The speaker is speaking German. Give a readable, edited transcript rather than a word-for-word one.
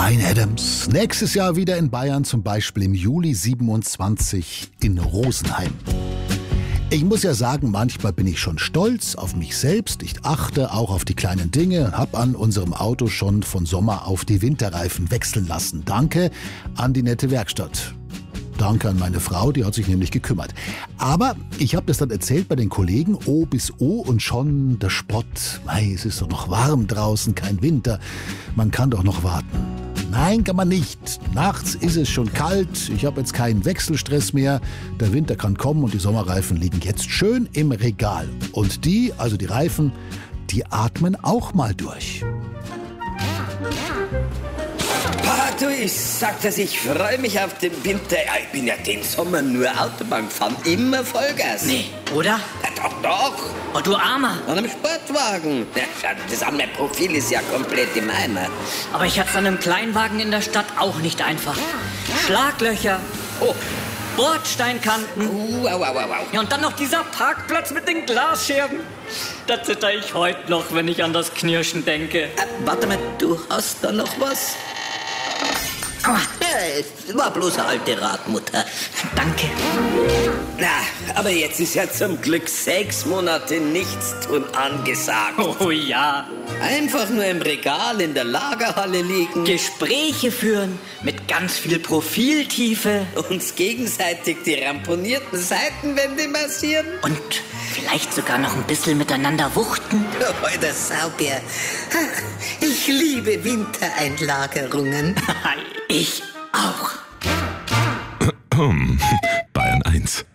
Bryan Adams. Nächstes Jahr wieder in Bayern, zum Beispiel im Juli 27 in Rosenheim. Ich muss ja sagen, manchmal bin ich schon stolz auf mich selbst. Ich achte auch auf die kleinen Dinge und habe an unserem Auto schon von Sommer auf die Winterreifen wechseln lassen. Danke an die nette Werkstatt. Danke an meine Frau, die hat sich nämlich gekümmert. Aber ich habe das dann erzählt bei den Kollegen, O bis O, und schon der Spott. Mei, es ist doch noch warm draußen, kein Winter. Man kann doch noch warten. Nein, kann man nicht. Nachts ist es schon kalt. Ich habe jetzt keinen Wechselstress mehr. Der Winter kann kommen und die Sommerreifen liegen jetzt schön im Regal. Und die, also die Reifen, die atmen auch mal durch. Du, ich sag das, ich freue mich auf den Winter. Ja, ich bin ja den Sommer nur Autobahn gefahren, immer Vollgas. Nee, oder? Ja, doch. Oh, du Armer. An einem Sportwagen. Ja, schau, das an, mein Profil ist ja komplett im Eimer. Aber ich hatte an einem Kleinwagen in der Stadt auch nicht einfach. Schlaglöcher. Oh. Bordsteinkanten. Au. Ja, und dann noch dieser Parkplatz mit den Glasscherben. Da zitter ich heute noch, wenn ich an das Knirschen denke. Warte mal, du hast da noch was? Ja, es war bloß eine alte Radmutter. Danke. Na, aber jetzt ist ja zum Glück 6 Monate Nichtstun angesagt. Oh ja. Einfach nur im Regal in der Lagerhalle liegen. Gespräche führen mit ganz viel Profiltiefe. Uns gegenseitig die ramponierten Seitenwände massieren. Und vielleicht sogar noch ein bisschen miteinander wuchten. Oh, der Saubär. Ich liebe Wintereinlagerungen. Ich auch. Bayern 1.